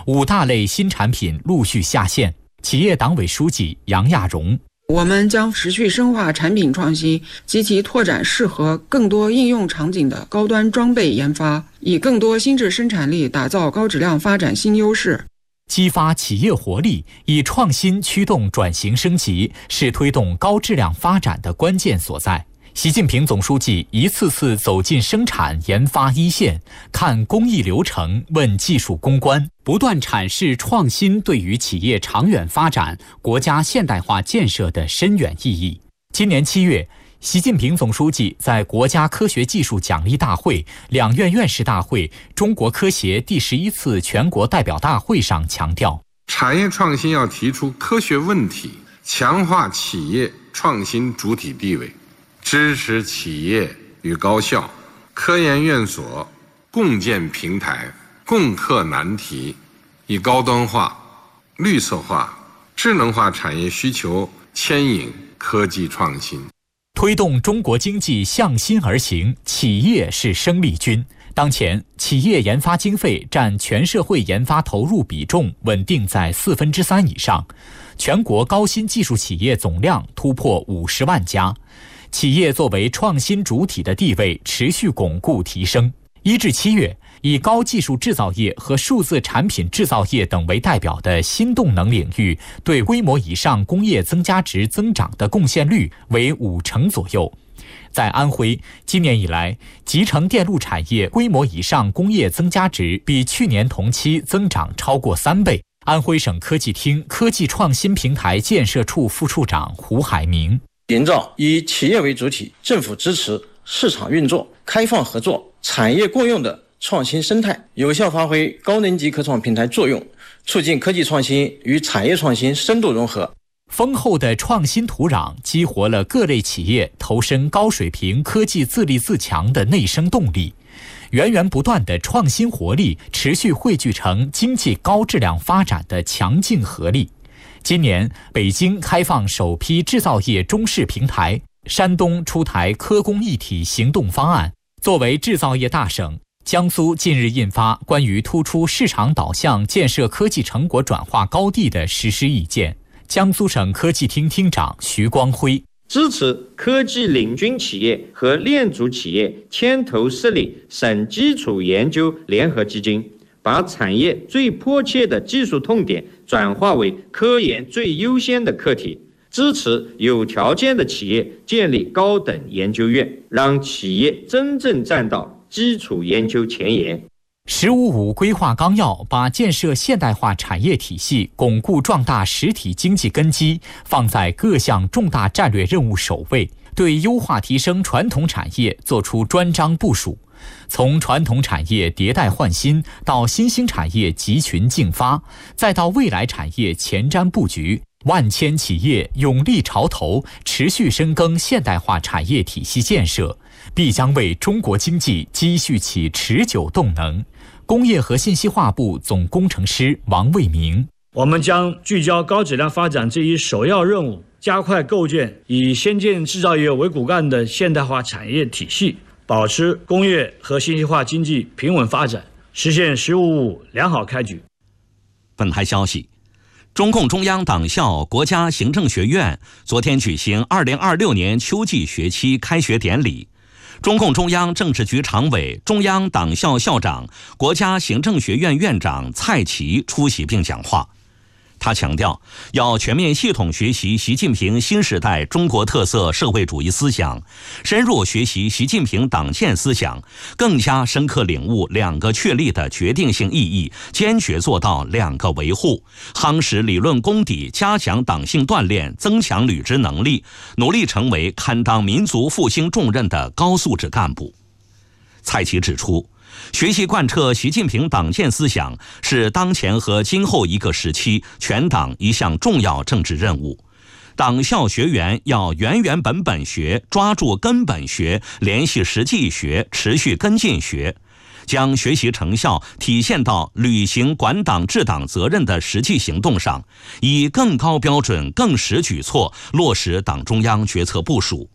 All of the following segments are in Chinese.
5大类新产品陆续下线。企业党委书记杨亚荣： 我们将持续深化产品创新，积极拓展适合更多应用场景的高端装备研发，以更多新质生产力打造高质量发展新优势。 激发企业活力，以创新驱动转型升级，是推动高质量发展的关键所在。习近平总书记一次次走进生产研发一线，看工艺流程，问技术攻关，不断阐释创新对于企业长远发展、国家现代化建设的深远意义。今年7月，习近平总书记在国家科学技术奖励大会、两院院士大会、中国科协第11次全国代表大会上强调， 产业创新要提出科学问题，强化企业创新主体地位，支持企业与高校、科研院所共建平台，共克难题，以高端化、绿色化、智能化产业需求牵引科技创新。 推动中国经济向心而行，企业是生力军。当前，企业研发经费占全社会研发投入比重稳定在3%以上，全国高新技术企业总量突破50万家，企业作为创新主体的地位持续巩固提升。1至7月，以高技术制造业和数字产品制造业等为代表的新动能领域对规模以上工业增加值增长的贡献率为50%左右。在安徽，今年以来，集成电路产业规模以上工业增加值比去年同期增长超过3倍。安徽省科技厅科技创新平台建设处副处长胡海明： 营造以企业为主体、政府支持、市场运作、开放合作、产业共用的创新生态，有效发挥高能级科创平台作用，促进科技创新与产业创新深度融合。 丰厚的创新土壤激活了各类企业投身高水平科技自立自强的内生动力，源源不断的创新活力持续汇聚成经济高质量发展的强劲合力。今年，北京开放首批制造业中试平台，山东出台科工一体行动方案。作为制造业大省，江苏近日印发关于突出市场导向建设科技成果转化高地的实施意见。江苏省科技厅厅长徐光辉： 支持科技领军企业和链组企业牵头设立省基础研究联合基金，把产业最迫切的技术痛点转化为科研最优先的课题，支持有条件的企业建立高等研究院，让企业真正站到基础研究前沿。 “15+5”规划纲要把建设现代化产业体系、巩固壮大实体经济根基放在各项重大战略任务首位，对优化提升传统产业作出专章部署。从传统产业迭代换新到新兴产业集群竞发，再到未来产业前瞻布局，万千企业勇立潮头，持续深耕现代化产业体系建设，必将为中国经济积蓄起持久动能。工业和信息化部总工程师王卫明： 我们将聚焦高质量发展这一首要任务，加快构建以先进制造业为骨干的现代化产业体系，保持工业和信息化经济平稳发展，实现“15+5”良好开局。 本台消息，中共中央党校国家行政学院昨天举行2026年秋季学期开学典礼。中共中央政治局常委、中央党校校长、国家行政学院院长蔡奇出席并讲话。他强调，要全面系统学习习近平新时代中国特色社会主义思想，深入学习习近平党建思想，更加深刻领悟2个确立的决定性意义，坚决做到2个维护，夯实理论功底，加强党性锻炼，增强履职能力，努力成为堪当民族复兴重任的高素质干部。蔡奇指出，学习贯彻习近平党建思想是当前和今后一个时期全党一项重要政治任务。党校学员要原原本本学，抓住根本学，联系实际学，持续跟进学，将学习成效体现到履行管党治党责任的实际行动上，以更高标准、更实举措落实党中央决策部署。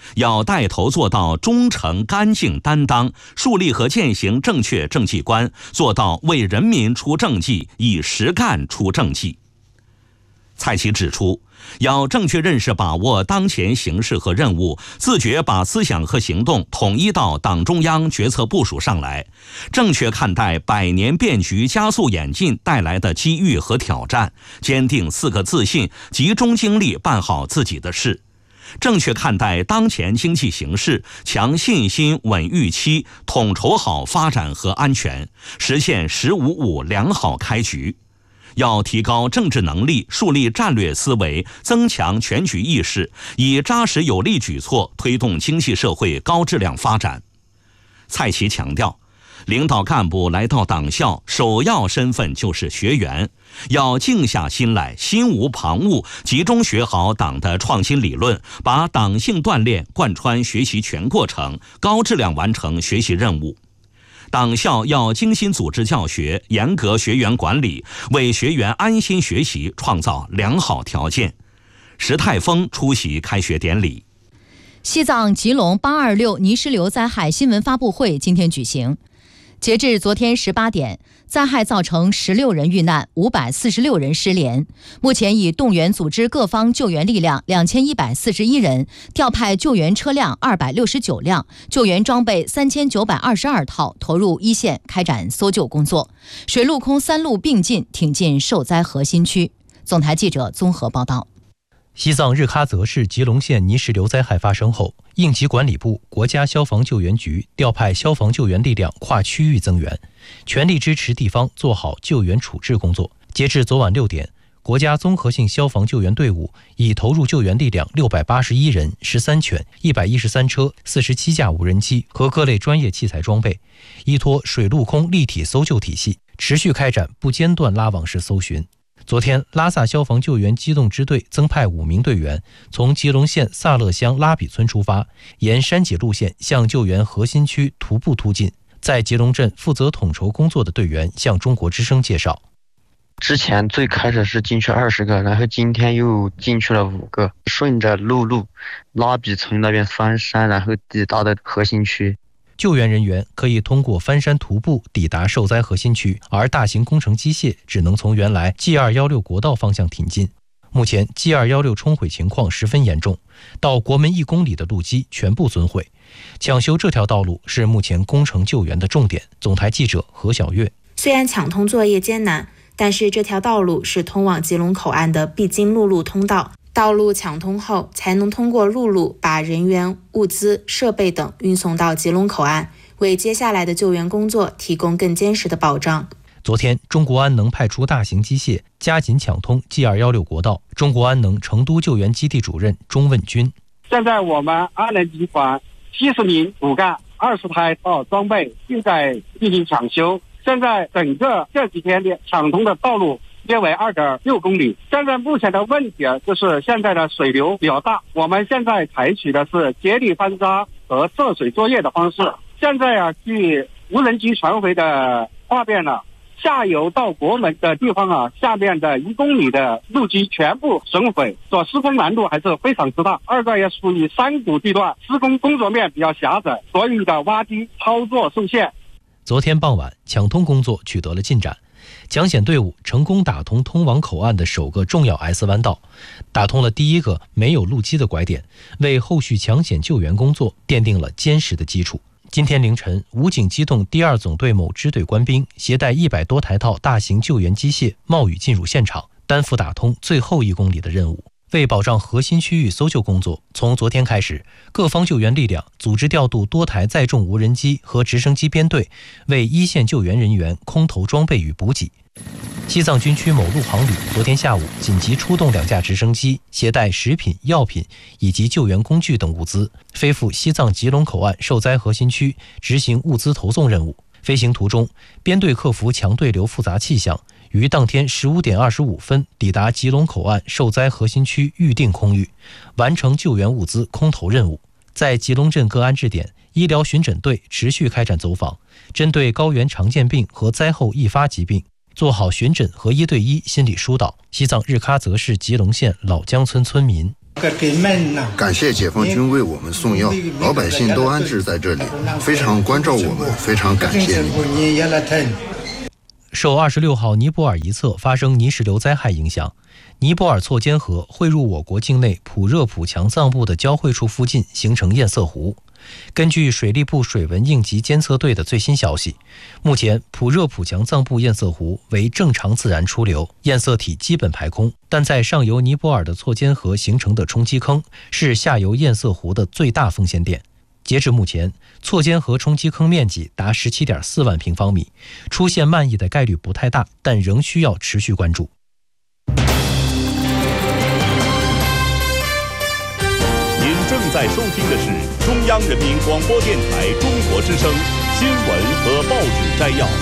要带头做到忠诚、干净、担当，树立和践行正确政绩观，做到为人民出政绩，以实干出政绩。蔡奇指出，要正确认识把握当前形势和任务，自觉把思想和行动统一到党中央决策部署上来，正确看待百年变局加速演进带来的机遇和挑战，坚定4个自信，集中精力办好自己的事。正确看待当前经济形势，强信心、稳预期，统筹好发展和安全，实现“15+5”良好开局。要提高政治能力，树立战略思维，增强全局意识，以扎实有力举措推动经济社会高质量发展。蔡奇强调，领导干部来到党校，首要身份就是学员，要静下心来，心无旁骛，集中学好党的创新理论，把党性锻炼贯穿学习全过程，高质量完成学习任务。党校要精心组织教学，严格学员管理，为学员安心学习创造良好条件。石泰峰出席开学典礼。 西藏吉隆826泥石流灾害新闻发布会今天举行。截至昨天18点，灾害造成16人遇难，546人失联。目前已动员组织各方救援力量2141人，调派救援车辆269辆，救援装备3922套，投入一线开展搜救工作。水陆空3路并进，挺进受灾核心区。总台记者综合报道。 西藏日喀则市吉隆县泥石流灾害发生后，应急管理部、国家消防救援局调派消防救援力量跨区域增援，全力支持地方做好救援处置工作。截至昨晚6点，国家综合性消防救援队伍已投入救援力量681人、13犬、113车、47架无人机和各类专业器材装备，依托水陆空立体搜救体系，持续开展不间断拉网式搜寻。昨天，拉萨消防救援机动支队增派5名队员，从吉隆县萨勒乡拉比村出发，沿山脊路线向救援核心区徒步突进。在吉隆镇负责统筹工作的队员向中国之声介绍， 之前最开始是进去20个，然后今天又进去了5个，顺着路拉比村那边翻山，然后抵达的核心区。 救援人员可以通过翻山徒步抵达受灾核心区，而大型工程机械只能从原来 G216 国道方向挺进。目前 G216 冲毁情况十分严重，到国门1公里的路基全部损毁，抢修这条道路是目前工程救援的重点。总台记者何小月。 虽然抢通作业艰难，但是这条道路是通往吉隆口岸的必经陆路通道，道路抢通后才能通过陆路把人员、物资、设备等运送到吉隆口岸，为接下来的救援工作提供更坚实的保障。 昨天，中国安能派出大型机械加紧抢通 G216 国道。中国安能成都救援基地主任钟问军： 现在我们安能集团70名骨干、20台装备正在进行抢修。现在整个这几天的抢通的道路约为2.6公里。现在目前的问题就是现在的水流比较大，我们现在采取的是接力翻沙和涉水作业的方式。现在据无人机传回的画面了，下游到国门的地方下面的1公里的路基全部损毁，所施工难度还是非常之大。二个也属于山谷地段，施工工作面比较狭窄，所以的挖机操作受限。 昨天傍晚，抢通工作取得了进展。抢险队伍成功打通通往口岸的首个重要 S 弯道，打通了第一个没有路基的拐点，为后续抢险救援工作奠定了坚实的基础。今天凌晨，武警机动第2总队某支队官兵携带100多台套大型救援机械冒雨进入现场，担负打通最后1公里的任务。为保障核心区域搜救工作，从昨天开始，各方救援力量组织调度多台载重无人机和直升机编队，为一线救援人员空投装备与补给。西藏军区某陆航旅昨天下午紧急出动2架直升机，携带食品、药品以及救援工具等物资，飞赴西藏吉隆口岸受灾核心区执行物资投送任务。飞行途中，编队克服强对流复杂气象，于当天15点25分抵达吉隆口岸受灾核心区预定空域，完成救援物资空投任务。在吉隆镇各安置点，医疗巡诊队持续开展走访，针对高原常见病和灾后易发疾病，做好巡诊和1对1心理疏导。西藏日喀则市吉隆县老江村村民： 感谢解放军为我们送药，老百姓都安置在这里，非常关照我们，非常感谢你。 受26号尼泊尔一侧发生泥石流灾害影响，尼泊尔错坚河汇入我国境内普热普强藏部的交汇处附近，形成堰塞湖。根据水利部水文应急监测队的最新消息，目前普热普强藏部堰塞湖为正常自然出流，堰塞体基本排空，但在上游尼泊尔的错坚河形成的冲积坑是下游堰塞湖的最大风险点。截至目前，错坚河冲积坑面积达17.4万平方米，出现漫溢的概率不太大，但仍需要持续关注。 您正在收听的是中央人民广播电台中国之声新闻和报纸摘要。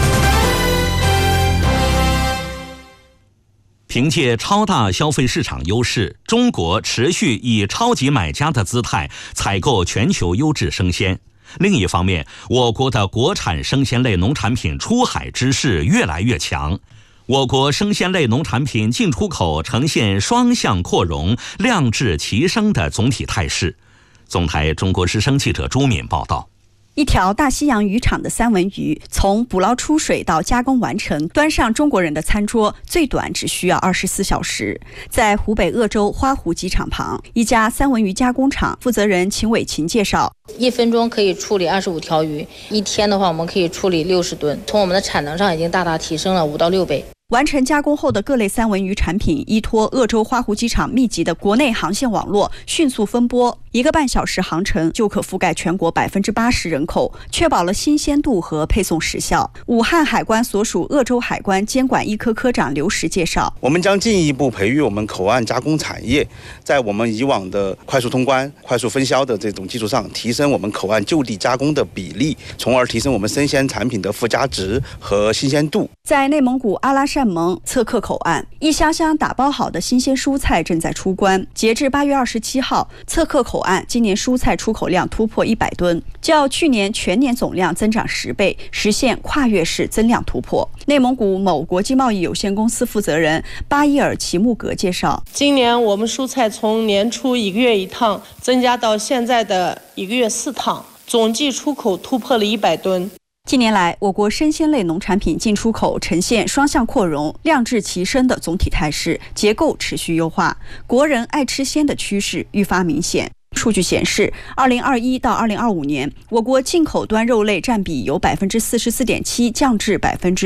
凭借超大消费市场优势，中国持续以超级买家的姿态采购全球优质生鲜。另一方面，我国的国产生鲜类农产品出海之势越来越强。我国生鲜类农产品进出口呈现双向扩容、量质齐升的总体态势。总台中国之声记者朱敏报道。 一条大西洋渔场的三文鱼，从捕捞出水到加工完成，端上中国人的餐桌，最短只需要24小时。在湖北鄂州花湖机场旁，一家三文鱼加工厂负责人秦伟琴介绍 ，1分钟可以处理25条鱼，一天的话我们可以处理60吨，从我们的产能上已经大大提升了5到6倍。 完成加工后的各类三文鱼产品依托鄂州花湖机场密集的国内航线网络迅速分拨，1个半小时航程就可覆盖全国80%人口，确保了新鲜度和配送时效。武汉海关所属鄂州海关监管一科科长刘石介绍， 我们将进一步培育我们口岸加工产业，在我们以往的快速通关、快速分销的这种基础上，提升我们口岸就地加工的比例，从而提升我们生鲜产品的附加值和新鲜度。 在内蒙古阿拉善盟测克口岸，一箱箱打包好的新鲜蔬菜正在出关。截至8月27号，测克口岸今年蔬菜出口量突破100吨，较去年全年总量增长10倍，实现跨越式增量突破。内蒙古某国际贸易有限公司负责人巴伊尔齐木格介绍， 今年我们蔬菜从年初1个月1趟增加到现在的1个月4趟，总计出口突破了100吨。 近年来，我国生鲜类农产品进出口呈现双向扩容、量质齐升的总体态势，结构持续优化，国人爱吃鲜的趋势愈发明显。数据显示，2021到2025年，我国进口端肉类占比由44.7%降至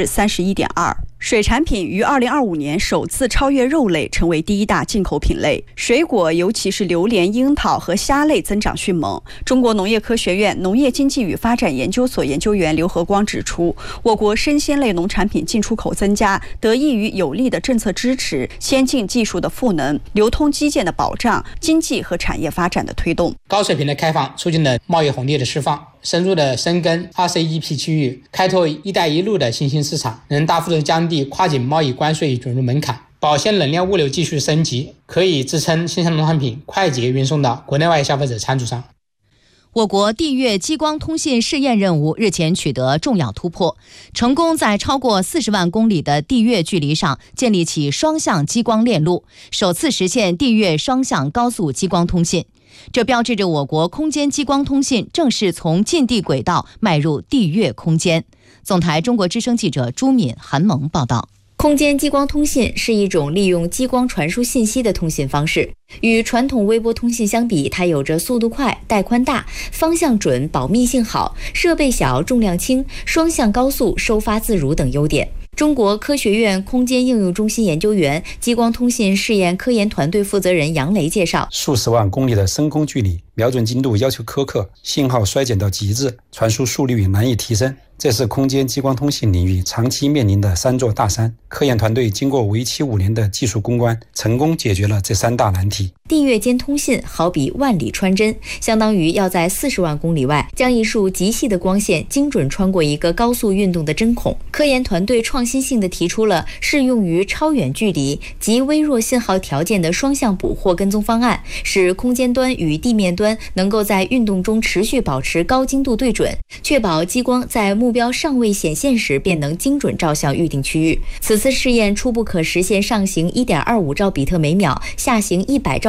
31.2%。水产品于2025年首次超越肉类，成为第一大进口品类。水果，尤其是榴莲、樱桃和虾类增长迅猛。中国农业科学院农业经济与发展研究所研究员刘和光指出，我国生鲜类农产品进出口增加，得益于有力的政策支持、先进技术的赋能、流通基建的保障、经济和产业发展的推动。 高水平的开放促进了贸易红利的释放，深入的深耕 RCEP 区域，开拓一带一路的新兴市场，能大幅度降低跨境贸易关税准入门槛，保鲜冷链物流继续升级，可以支撑生鲜农产品快捷运送到国内外消费者餐桌上。 我国地月激光通信试验任务日前取得重要突破，成功在超过40万公里的地月距离上建立起双向激光链路，首次实现地月双向高速激光通信。这标志着我国空间激光通信正式从近地轨道迈入地月空间。总台中国之声记者朱敏、韩萌报道。 空间激光通信是一种利用激光传输信息的通信方式。与传统微波通信相比，它有着速度快、带宽大、方向准、保密性好、设备小、重量轻、双向高速、收发自如等优点。中国科学院空间应用中心研究员、激光通信试验科研团队负责人杨雷介绍， 数十万公里的深空距离，瞄准精度要求苛刻，信号衰减到极致，传输速率难以提升，这是空间激光通信领域长期面临的3座大山。科研团队经过为期5年的技术攻关，成功解决了这3大难题。 地月间通信好比万里穿针，相当于要在40万公里外将一束极细的光线精准穿过一个高速运动的针孔。科研团队创新性地提出了适用于超远距离及微弱信号条件的双向捕获跟踪方案，使空间端与地面端能够在运动中持续保持高精度对准，确保激光在目标尚未显现时便能精准照向预定区域。此次试验初步可实现上行 1.25 兆比特每秒，下行100兆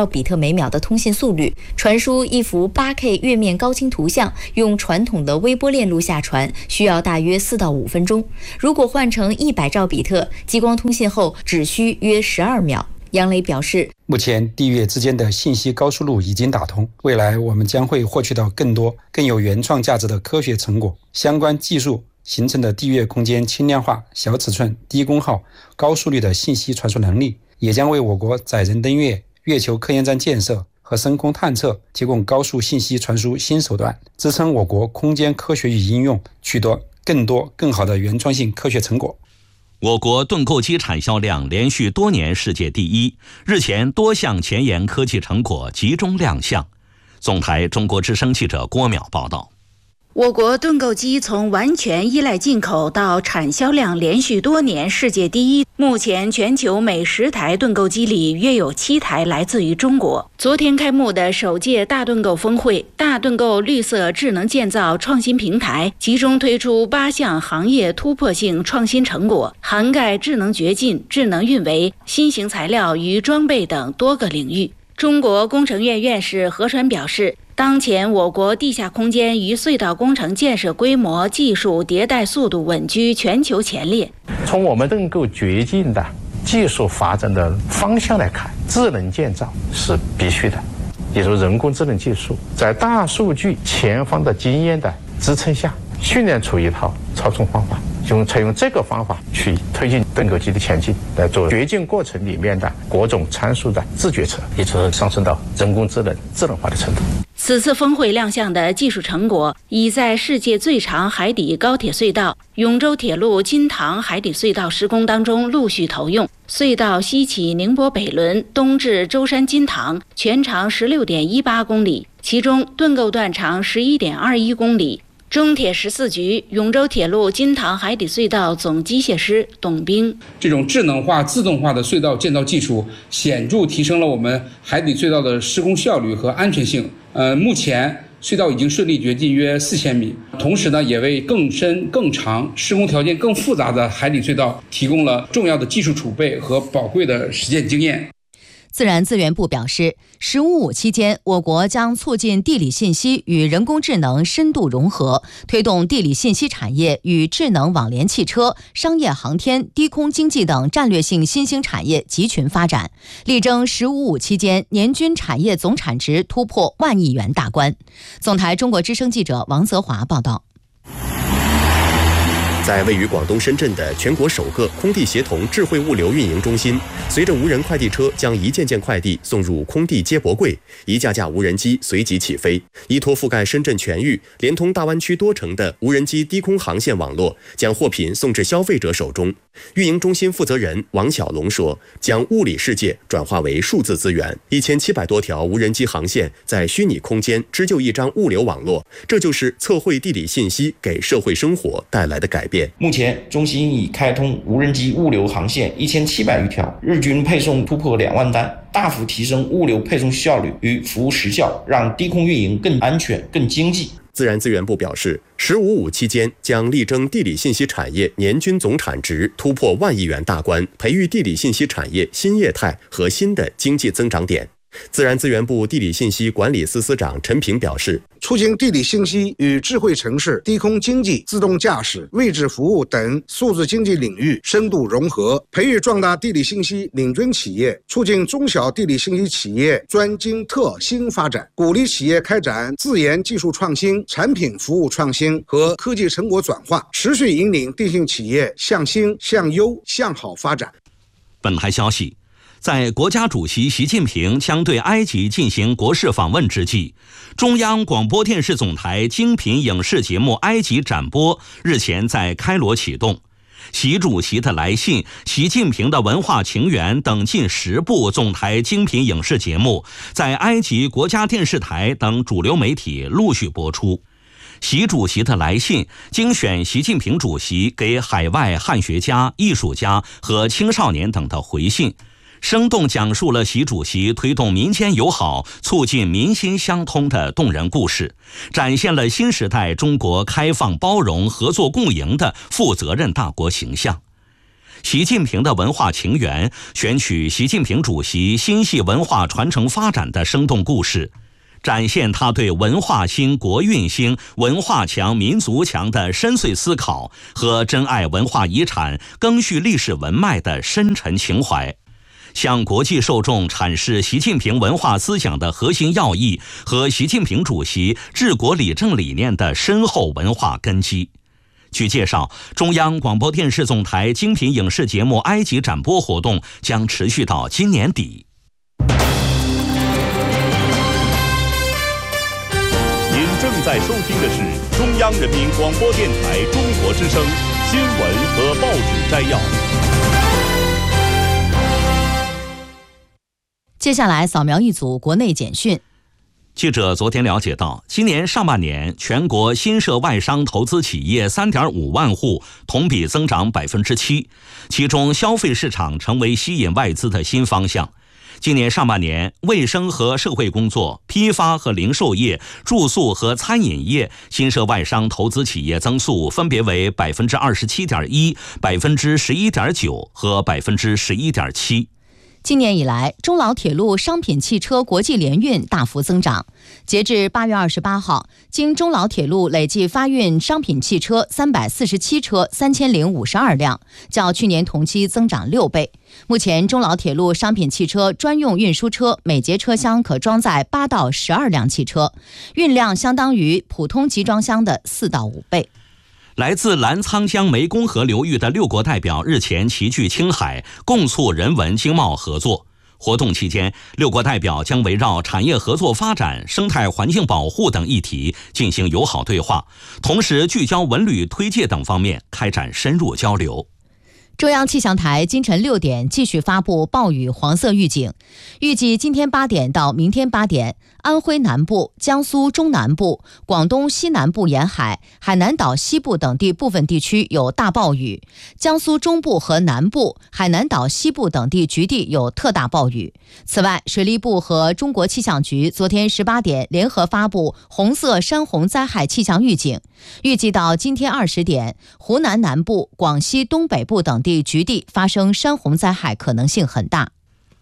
比特每秒的通信速率。传输一幅 8K 月面高清图像，用传统的微波链路下传，需要大约4到5分钟。如果换成100兆比特，激光通信后只需约12秒。杨磊表示， 目前地月之间的信息高速路已经打通，未来我们将会获取到更多更有原创价值的科学成果。相关技术形成的地月空间轻量化、小尺寸、低功耗、高速率的信息传输能力，也将为我国载人登月、月球科研站建设和深空探测提供高速信息传输新手段，支撑我国空间科学与应用取得更多更好的原创性科学成果。 我国盾构机产销量连续多年世界第一，日前多项前沿科技成果集中亮相。总台中国之声记者郭淼报道。 我国盾构机从完全依赖进口到产销量连续多年世界第一，目前全球每10台盾构机里约有7台来自于中国。昨天开幕的首届大盾构峰会，大盾构绿色智能建造创新平台集中推出8项行业突破性创新成果，涵盖智能掘进、智能运维、新型材料与装备等多个领域。中国工程院院士何传表示，当前我国地下空间与隧道工程建设规模、技术迭代速度稳居全球前列。 从我们盾构掘进的技术发展的方向来看，智能建造是必须的，也就是人工智能技术在大数据前方的经验的支撑下，训练出一套操纵方法，采用这个方法去推进盾构机的前进，来做掘进过程里面的各种参数的自决策，一直上升到人工智能智能化的程度。 此次峰会亮相的技术成果，已在世界最长海底高铁隧道永州铁路金塘海底隧道施工当中陆续投用。隧道西起宁波北仑，东至舟山金塘，全长16.18公里，其中盾构段长11.21公里。中铁14局永州铁路金塘海底隧道总机械师董兵， 这种智能化、自动化的隧道建造技术，显著提升了我们海底隧道的施工效率和安全性。目前隧道已经顺利掘进约4000米，同时呢，也为更深、更长、施工条件更复杂的海底隧道提供了重要的技术储备和宝贵的实践经验。 自然资源部表示，“15+5”期间，我国将促进地理信息与人工智能深度融合，推动地理信息产业与智能网联汽车、商业航天、低空经济等战略性新兴产业集群发展，力争“15+5”期间年均产业总产值突破1万亿元大关。总台中国之声记者王泽华报道。 在位于广东深圳的全国首个空地协同智慧物流运营中心，随着无人快递车将一件件快递送入空地接驳柜，一架架无人机随即起飞。依托覆盖深圳全域、连通大湾区多城的无人机低空航线网络，将货品送至消费者手中。运营中心负责人王小龙说，将物理世界转化为数字资源，1700多条无人机航线在虚拟空间织就一张物流网络，这就是测绘地理信息给社会生活带来的改变。 目前，中心已开通无人机物流航线1700余条，日均配送突破2万单，大幅提升物流配送效率与服务时效，让低空运营更安全、更经济。 自然资源部表示，“15+5”期间将力争地理信息产业年均总产值突破1万亿元大关，培育地理信息产业新业态和新的经济增长点。自然资源部地理信息管理司司长陈平表示， 促进地理信息与智慧城市、低空经济、自动驾驶、位置服务等数字经济领域深度融合，培育壮大地理信息领军企业，促进中小地理信息企业专精特新发展，鼓励企业开展自研技术创新、产品服务创新和科技成果转化，持续引领地信企业向新、向优、向好发展。 本台消息，在国家主席习近平将对埃及进行国事访问之际，中央广播电视总台精品影视节目《埃及展播》日前在开罗启动。习主席的来信、习近平的文化情缘等近10部总台精品影视节目，在埃及国家电视台等主流媒体陆续播出。习主席的来信精选习近平主席给海外汉学家、艺术家和青少年等的回信，生动讲述了习主席推动民间友好、促进民心相通的动人故事，展现了新时代中国开放包容、合作共赢的负责任大国形象。 习近平的文化情缘，选取习近平主席心系文化传承发展的生动故事，展现他对文化兴、国运兴、文化强、民族强的深邃思考和珍爱文化遗产、赓续历史文脉的深沉情怀，向国际受众阐释习近平文化思想的核心要义和习近平主席治国理政理念的深厚文化根基。据介绍，中央广播电视总台精品影视节目埃及展播活动将持续到今年底。 您正在收听的是中央人民广播电台中国之声新闻和报纸摘要。 接下来扫描一组国内简讯。 记者昨天了解到，今年上半年全国新设外商投资企业 3.5 万户，同比增长 7%， 其中消费市场成为吸引外资的新方向。今年上半年，卫生和社会工作、批发和零售业、住宿和餐饮业新设外商投资企业增速分别为 27.1%、11.9% 和 11.7%。 今年以来，中老铁路商品汽车国际联运大幅增长。截至8月28号，经中老铁路累计发运商品汽车347车3052辆，较去年同期增长6倍。目前，中老铁路商品汽车专用运输车每节车厢可装载8到12辆汽车，运量相当于普通集装箱的4到5倍。 来自澜沧江湄公河流域的6国代表日前齐聚青海，共促人文经贸合作。活动期间，6国代表将围绕产业合作发展、生态环境保护等议题进行友好对话，同时聚焦文旅推介等方面开展深入交流。 中央气象台今晨6点继续发布暴雨黄色预警，预计今天8点到明天8点，安徽南部、江苏中南部、广东西南部沿海、海南岛西部等地部分地区有大暴雨，江苏中部和南部、海南岛西部等地局地有特大暴雨。此外，水利部和中国气象局昨天18点联合发布红色山洪灾害气象预警，预计到今天20点，湖南南部、广西东北部等地局地发生山洪灾害可能性很大。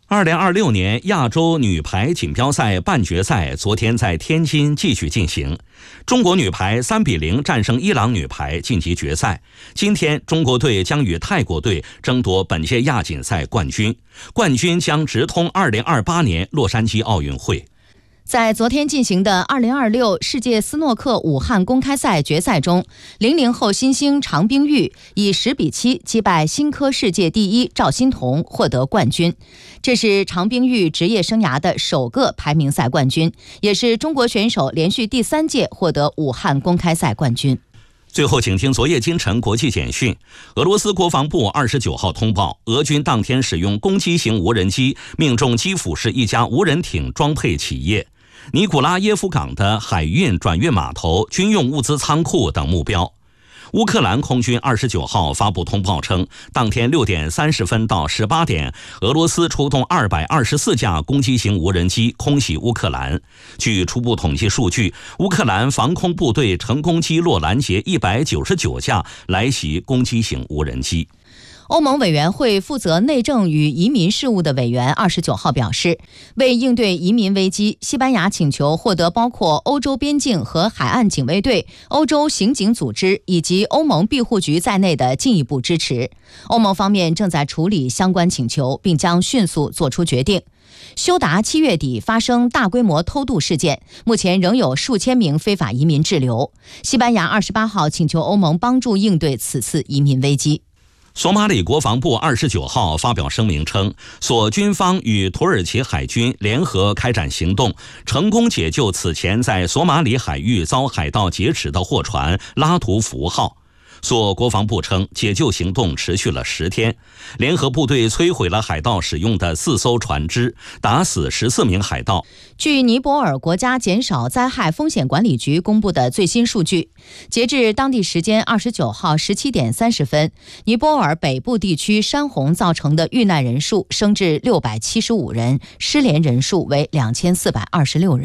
2026年亚洲女排锦标赛半决赛昨天在天津继续进行，中国女排3-0战胜伊朗女排晋级决赛。今天中国队将与泰国队争夺本届亚锦赛冠军，冠军将直通2028年洛杉矶奥运会。 在昨天进行的2026世界斯诺克武汉公开赛决赛中，00后新星常冰玉以10-7击败新科世界第一赵欣彤，获得冠军。这是常冰玉职业生涯的首个排名赛冠军，也是中国选手连续第3届获得武汉公开赛冠军。 最后请听昨夜今晨国际简讯。俄罗斯国防部29号通报，俄军当天使用攻击型无人机命中基辅市一家无人艇装配企业尼古拉耶夫港的海运转运码头、军用物资仓库等目标。乌克兰空军29号发布通报称，当天6点30分到18点，俄罗斯出动224架攻击型无人机空袭乌克兰。据初步统计数据，乌克兰防空部队成功击落拦截199架来袭攻击型无人机。 欧盟委员会负责内政与移民事务的委员29号表示，为应对移民危机，西班牙请求获得包括欧洲边境和海岸警卫队、欧洲刑警组织以及欧盟庇护局在内的进一步支持。欧盟方面正在处理相关请求，并将迅速做出决定。休达7月底发生大规模偷渡事件，目前仍有数千名非法移民滞留。西班牙28号请求欧盟帮助应对此次移民危机。 索马里国防部29号发表声明称，索军方与土耳其海军联合开展行动，成功解救此前在索马里海域遭海盗劫持的货船拉图福号。索国防部称，解救行动持续了10天，联合部队摧毁了海盗使用的4艘船只，打死14名海盗。 据尼泊尔国家减少灾害风险管理局公布的最新数据，截至当地时间29号17点30分，尼泊尔北部地区山洪造成的遇难人数升至675人，失联人数为2426人。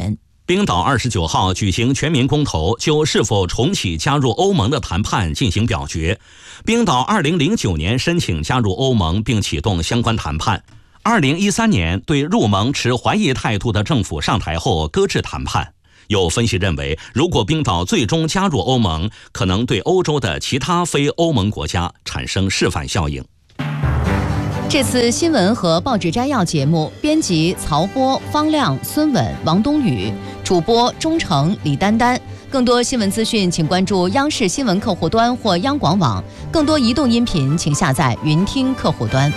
冰岛29号举行全民公投，就是否重启加入欧盟的谈判进行表决。冰岛2009年申请加入欧盟并启动相关谈判。2013年对入盟持怀疑态度的政府上台后搁置谈判。有分析认为，如果冰岛最终加入欧盟，可能对欧洲的其他非欧盟国家产生示范效应。 这次新闻和报纸摘要节目，编辑曹波、方亮、孙稳、王冬雨，主播钟诚、李丹丹。更多新闻资讯，请关注央视新闻客户端或央广网。更多移动音频，请下载云听客户端。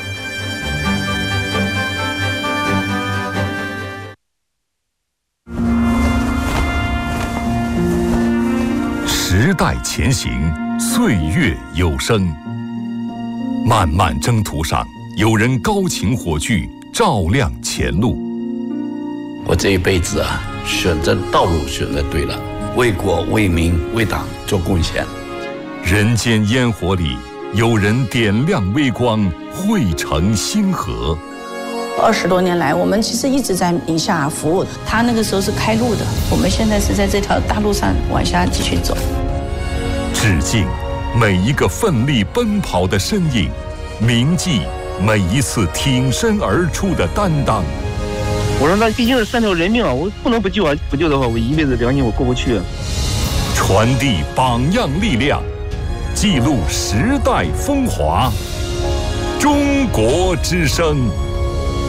时代前行，岁月有声。漫漫征途上，有人高擎火炬，照亮前路。 我这一辈子选择道路选择对了，为国为民为党做贡献。 人间烟火里，有人点亮微光，汇成星河。 20多年来，我们其实一直在宁夏服务。他那个时候是开路的，我们现在是在这条大路上往下继续走。 致敬每一个奋力奔跑的身影，铭记每一次挺身而出的担当。 我说那毕竟是3条人命啊，我不能不救啊！不救的话，我一辈子良心我过不去啊。 传递榜样力量，记录时代风华。中国之声。